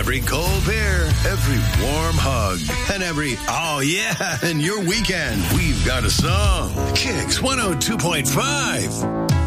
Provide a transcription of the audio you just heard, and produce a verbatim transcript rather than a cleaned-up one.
Every cold beer, every warm hug, and every, oh yeah, and your weekend, we've got a song. Kicks one oh two point five.